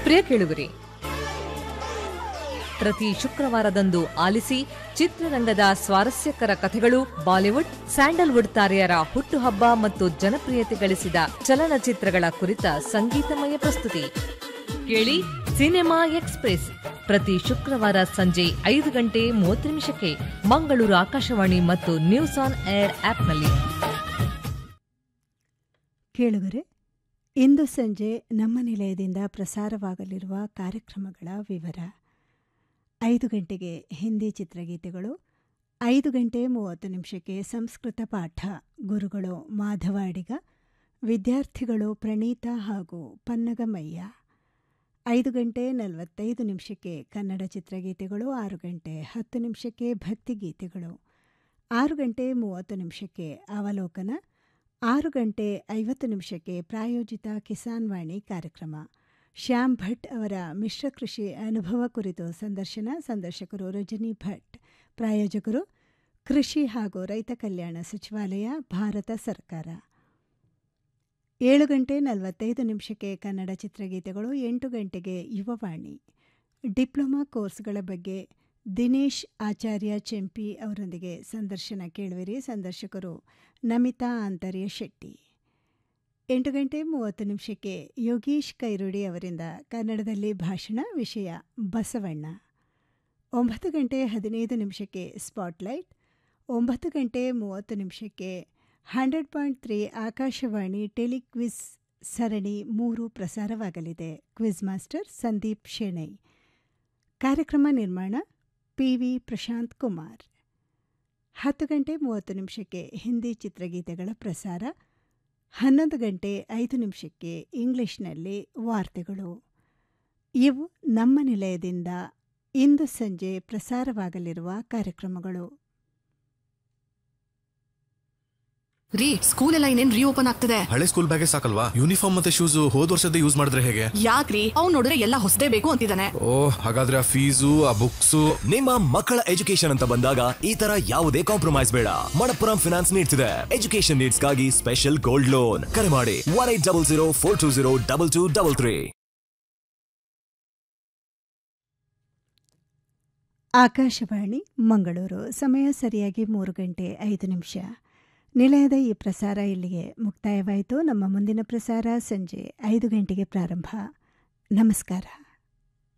ಪ್ರಿಯ ಕೇಳುಗರೆ, ಪ್ರತಿ ಶುಕ್ರವಾರದಂದು ಆಲಿಸಿ ಚಿತ್ರರಂಗದ ಸ್ವಾರಸ್ಯಕರ ಕಥೆಗಳು, ಬಾಲಿವುಡ್, ಸ್ಯಾಂಡಲ್ವುಡ್ ತಾರೆಯರ ಹುಟ್ಟುಹಬ್ಬ ಮತ್ತು ಜನಪ್ರಿಯತೆ ಗಳಿಸಿದ ಚಲನಚಿತ್ರಗಳ ಕುರಿತ ಸಂಗೀತಮಯ ಪ್ರಸ್ತುತಿ. ಕೇಳಿ ಸಿನಿಮಾ ಎಕ್ಸ್‌ಪ್ರೆಸ್ ಪ್ರತಿ ಶುಕ್ರವಾರ ಸಂಜೆ 5:30 ಮಂಗಳೂರು ಆಕಾಶವಾಣಿ ಮತ್ತು ನ್ಯೂಸ್ ಆನ್ ಏರ್ ಆಪ್ನಲ್ಲಿ. ಕೇಳುಗರೆ, ಇಂದು ಸಂಜೆ ನಮ್ಮ ನಿಲಯದಿಂದ ಪ್ರಸಾರವಾಗಲಿರುವ ಕಾರ್ಯಕ್ರಮಗಳ ವಿವರ. 5 ಗಂಟೆಗೆ ಹಿಂದಿ ಚಿತ್ರಗೀತೆಗಳು, 5:30 ಸಂಸ್ಕೃತ ಪಾಠ, ಗುರುಗಳು ಮಾಧವ ಅಡಿಗ, ವಿದ್ಯಾರ್ಥಿಗಳು ಪ್ರಣೀತಾ ಹಾಗೂ ಪನ್ನಗಮಯ್ಯ. 5:45 ಕನ್ನಡ ಚಿತ್ರಗೀತೆಗಳು, 6:10 ಭಕ್ತಿಗೀತೆಗಳು, 6:30 ಅವಲೋಕನ, 6:50 ಪ್ರಾಯೋಜಿತ ಕಿಸಾನ್ ವಾಣಿ ಕಾರ್ಯಕ್ರಮ. ಶ್ಯಾಮ್ ಭಟ್ ಅವರ ಮಿಶ್ರ ಕೃಷಿ ಅನುಭವ ಕುರಿತು ಸಂದರ್ಶನ. ಸಂದರ್ಶಕರು ರಜನಿ ಭಟ್. ಪ್ರಾಯೋಜಕರು ಕೃಷಿ ಹಾಗೂ ರೈತ ಕಲ್ಯಾಣ ಸಚಿವಾಲಯ, ಭಾರತ ಸರ್ಕಾರ. 7:45 ಕನ್ನಡ ಚಿತ್ರಗೀತೆಗಳು, 8 ಗಂಟೆಗೆ ಯುವವಾಣಿ. ಡಿಪ್ಲೊಮಾ ಕೋರ್ಸ್ಗಳ ಬಗ್ಗೆ ದಿನೇಶ್ ಆಚಾರ್ಯ ಚೆಂಪಿ ಅವರೊಂದಿಗೆ ಸಂದರ್ಶನ ಕೇಳುವಿರಿ. ಸಂದರ್ಶಕರು ನಮಿತಾ ಆಂತರ್ಯ ಶೆಟ್ಟಿ. 8:30 ಯೋಗೀಶ್ ಕೈರುಡಿ ಅವರಿಂದ ಕನ್ನಡದಲ್ಲಿ ಭಾಷಣ. ವಿಷಯ ಬಸವಣ್ಣ. 9:15 ಸ್ಪಾಟ್ಲೈಟ್. 9:30 100.3 ಆಕಾಶವಾಣಿ ಟೆಲಿಕ್ವಿಜ್ ಸರಣಿ 3 ಪ್ರಸಾರವಾಗಲಿದೆ. Quiz master Sandeep Shenoy. ಕಾರ್ಯಕ್ರಮ ನಿರ್ಮಾಣ ಪಿವಿ ಪ್ರಶಾಂತ್ ಕುಮಾರ್. 10:30 ಹಿಂದಿ ಚಿತ್ರಗೀತೆಗಳ ಪ್ರಸಾರ. 11:05 ಇಂಗ್ಲಿಷ್ನಲ್ಲಿ ವಾರ್ತೆಗಳು. ಇವು ನಮ್ಮ ನಿಲಯದಿಂದ ಇಂದು ಸಂಜೆ ಪ್ರಸಾರವಾಗಲಿರುವ ಕಾರ್ಯಕ್ರಮಗಳು. ರೀ, ಸ್ಕೂಲ್ ಎಲ್ಲ ಇನ್ನೇನ್ ರೀಓಪನ್ ಆಗ್ತದೆ. ಹಳೆ ಸ್ಕೂಲ್ ಬ್ಯಾಗೇ ಸಾಕಲ್ವಾ? ಯೂನಿಫಾರ್ಮ್ ಮತ್ತೆ ಶೂಸ್ ಹೋದ್ ವರ್ಷದ ಯೂಸ್ ಮಾಡಿದ್ರೆ ಹೇಗೆ? ಯಾಕ್ರಿ, ಅವ್ನು ನೋಡಿದ್ರೆ ಎಲ್ಲ ಹೊಸದೇ ಬೇಕು ಅಂತಿದ್ದಾನೆ. ಹಾಗಾದ್ರೆ ಆ ಫೀಸು, ಆ ಬುಕ್ಸ್. ನಿಮ್ಮ ಮಕ್ಕಳ ಎಜುಕೇಶನ್ ಅಂತ ಬಂದಾಗ ಈ ತರ ಯಾವುದೇ ಕಾಂಪ್ರಮೈಸ್ ಬೇಡ. ಮಣಪ್ಪುರಂ ಫಿನಾನ್ಸ್ ನೀಡ್ತಿದೆ ಎಜುಕೇಶನ್ ನೀಡ್ಸ್ಗಾಗಿ ಸ್ಪೆಷಲ್ ಗೋಲ್ಡ್ ಲೋನ್. ಕರೆ ಮಾಡಿ 1800 420 2233. ಆಕಾಶವಾಣಿ ಮಂಗಳೂರು. ಸಮಯ ಸರಿಯಾಗಿ 3:05. ನಿಲಯದ ಈ ಪ್ರಸಾರ ಇಲ್ಲಿಗೆ ಮುಕ್ತಾಯವಾಯಿತು. ನಮ್ಮ ಮುಂದಿನ ಪ್ರಸಾರ ಸಂಜೆ 5 ಗಂಟೆಗೆ ಪ್ರಾರಂಭ. ನಮಸ್ಕಾರ.